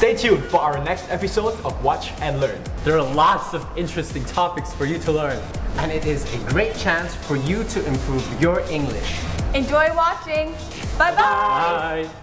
Stay tuned for our next episode of Watch and Learn. There are lots of interesting topics for you to learn. And it is a great chance for you to improve your English. Enjoy watching. Bye-bye. Bye.